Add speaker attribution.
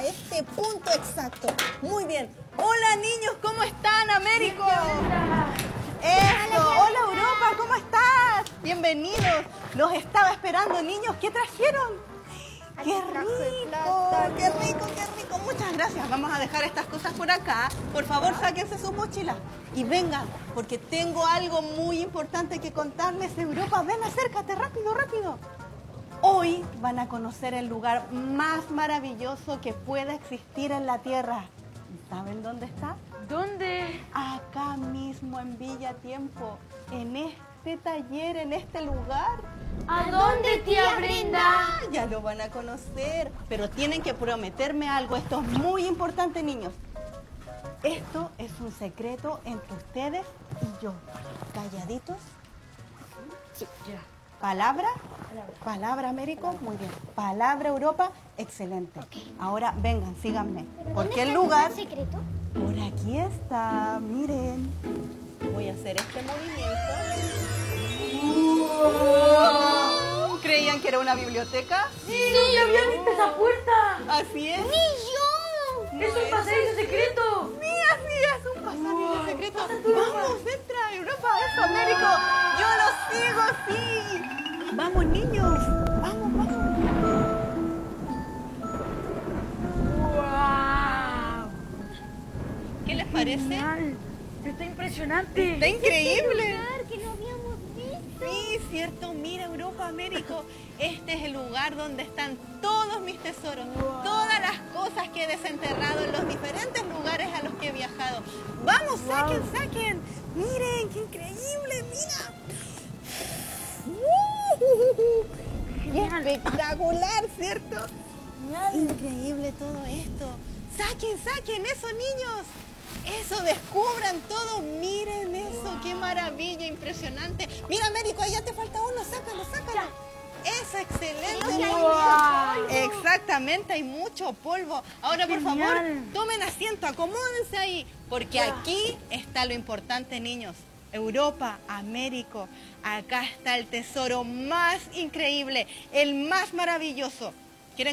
Speaker 1: este punto exacto. Muy bien. Hola, niños, ¿cómo están, Américo? Eso. Hola, Europa, ¿cómo estás? Bienvenidos. Los estaba esperando, niños. ¿Qué trajeron? ¡Qué rico! ¡Qué rico, qué rico! Muchas gracias. Vamos a dejar estas cosas por acá. Por favor, sáquense sus mochilas y vengan, porque tengo algo muy importante que contarles. Europa, ven, acércate, rápido, rápido. Hoy van a conocer el lugar más maravilloso que pueda existir en la Tierra. ¿Saben dónde está?
Speaker 2: ¿Dónde?
Speaker 1: Acá mismo en Villa Tiempo, en este taller, en este lugar.
Speaker 2: ¿A dónde, tía Brenda?
Speaker 1: Ya lo van a conocer, pero tienen que prometerme algo. Esto es muy importante, niños. Esto es un secreto entre ustedes y yo. ¿Calladitos?
Speaker 2: Sí, ya.
Speaker 1: ¿Palabra? Palabra, Américo, muy bien. Palabra, Europa, excelente. Ahora vengan, síganme. Porque el lugar...
Speaker 3: secreto?
Speaker 1: Por aquí está, miren. Voy a hacer este movimiento. ¿Creían que era una biblioteca?
Speaker 2: ¡Sí! ¡Ya había visto esa puerta!
Speaker 1: Así es.
Speaker 3: ¡Ni yo!
Speaker 2: ¡Es un pasadizo secreto!
Speaker 1: Sí, así es, un pasadizo secreto. Vamos, entra, Europa, eso, Américo. Yo lo sigo, sí. Vamos, niños. Vamos, vamos.
Speaker 2: ¡Wow!
Speaker 1: ¿Qué les parece?
Speaker 2: Genial. Está impresionante.
Speaker 1: Está increíble.
Speaker 3: Que no habíamos visto.
Speaker 1: Sí, cierto. Mira, Europa, Américo. Este es el lugar donde están todos mis tesoros. Todas las cosas que he desenterrado en los diferentes lugares a los que he viajado. Vamos, saquen, saquen. Miren, qué increíble, mira.
Speaker 2: Genial.
Speaker 1: Espectacular, ¿cierto? Increíble todo esto. Saquen, saquen eso, niños. Eso, descubran todo. Miren eso, qué maravilla, impresionante. Mira, Américo, ahí ya te falta uno. Sácalo, sácalo. Eso, excelente.
Speaker 2: Wow.
Speaker 1: Exactamente, hay mucho polvo. Ahora, por favor,
Speaker 2: Genial.
Speaker 1: tomen asiento, acomódense ahí. Porque aquí está lo importante, niños. Europa, Américo, acá está el tesoro más increíble, el más maravilloso.